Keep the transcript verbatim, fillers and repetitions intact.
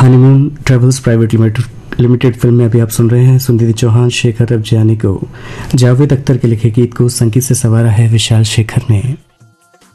Honeymoon travels private limited limited film में अभी आप सुन रहे हैं सुनिधि चौहान शेखर रबजानी को। जावेद अख्तर के लिखे गीत को संगीत से संवारा है विशाल शेखर ने।